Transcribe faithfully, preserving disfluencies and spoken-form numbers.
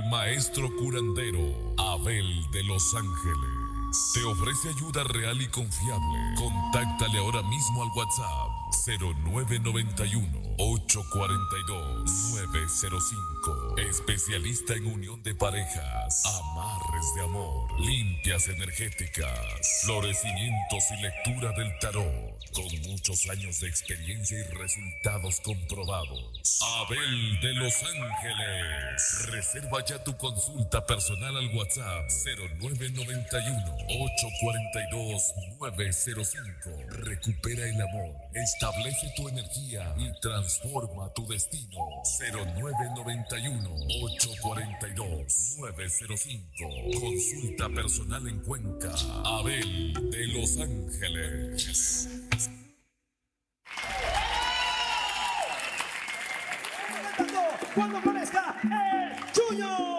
maestro curandero Abel de Los Ángeles te ofrece ayuda real y confiable. Contáctale ahora mismo al WhatsApp cero nueve noventa y uno, ocho cuarenta y dos, nueve cero cinco. Especialista en unión de parejas, amarres de amor, limpias energéticas, florecimientos y lectura del tarot. Con muchos años de experiencia y resultados comprobados. Abel de Los Ángeles. Reserva ya tu consulta personal al WhatsApp cero nueve noventa y uno, ocho cuarenta y dos, nueve cero cinco. Recupera el amor, establece tu energía y transforma tu destino. cero nueve noventa y uno, ocho cuarenta y dos, nueve cero cinco. Consulta personal en Cuenca. Abel de Los Ángeles. Cuando aparezca el Chuyo.